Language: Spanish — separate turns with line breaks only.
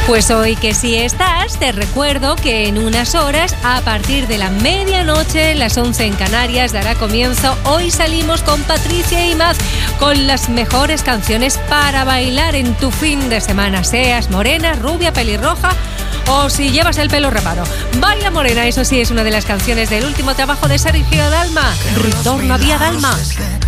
Pues hoy que sí estás, te recuerdo que en unas horas, a partir de la medianoche, las 11 en Canarias, dará comienzo Hoy Salimos con Patricia Imaz, con las mejores canciones para bailar en tu fin de semana, seas morena, rubia, pelirroja o si llevas el pelo reparo. Baila Morena, eso sí, es una de las canciones del último trabajo de Sergio Dalma, Ritorno a Vía Dalma.